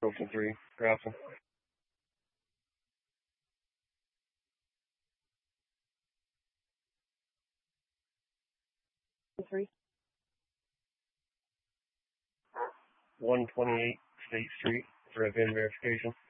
Colton 3, Grafton. 3. 128 State Street for a VIN verification.